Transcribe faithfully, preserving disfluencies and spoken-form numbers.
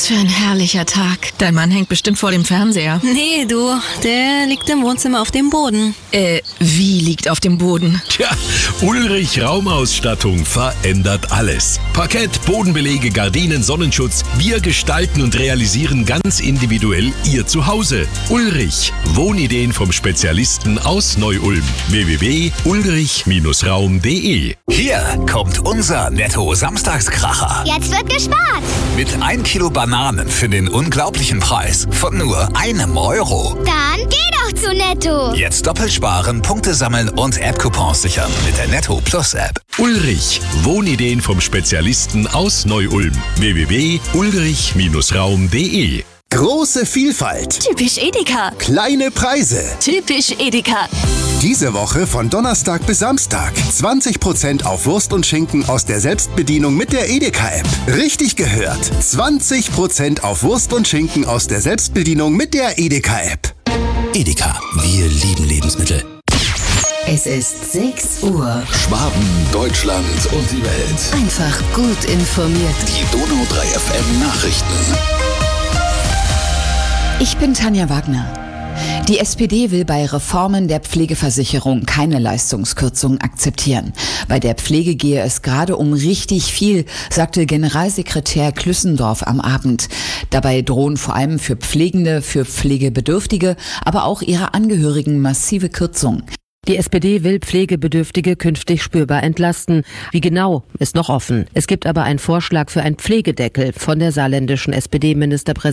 für ein herrlicher Tag. Dein Mann hängt bestimmt vor dem Fernseher. Nee, du, der liegt im Wohnzimmer auf dem Boden. Äh, wie liegt auf dem Boden? Tja, Ulrich Raumausstattung verändert alles. Parkett, Bodenbelege, Gardinen, Sonnenschutz. Wir gestalten und realisieren ganz individuell Ihr Zuhause. Ulrich, Wohnideen vom Spezialisten aus Neu-Ulm. w w w punkt ulrich Raum punkt de. Hier kommt unser Netto-Samstagskracher. Jetzt wird gespart. Mit ein Kilo Bananen für den unglaublichen Preis von nur einem Euro. Dann geh doch zu Netto. Jetzt doppelt sparen, Punkte sammeln und App-Coupons sichern mit der Netto Plus App. Ulrich, Wohnideen vom Spezialisten aus Neu-Ulm. w w w punkt ulrich Raum punkt de. Große Vielfalt. Typisch Edeka. Kleine Preise. Typisch Edeka. Diese Woche von Donnerstag bis Samstag. zwanzig Prozent auf Wurst und Schinken aus der Selbstbedienung mit der Edeka-App. Richtig gehört. zwanzig Prozent auf Wurst und Schinken aus der Selbstbedienung mit der Edeka-App. Edeka, wir lieben Lebensmittel. Es ist sechs Uhr. Schwaben, Deutschland und die Welt. Einfach gut informiert. Die Donau drei F M Nachrichten. Ich bin Tanja Wagner. Die S P D will bei Reformen der Pflegeversicherung keine Leistungskürzung akzeptieren. Bei der Pflege gehe es gerade um richtig viel, sagte Generalsekretär Klüssendorf am Abend. Dabei drohen vor allem für Pflegende, für Pflegebedürftige, aber auch ihre Angehörigen massive Kürzungen. Die S P D will Pflegebedürftige künftig spürbar entlasten. Wie genau, ist noch offen. Es gibt aber einen Vorschlag für einen Pflegedeckel von der saarländischen S P D-Ministerpräsidentin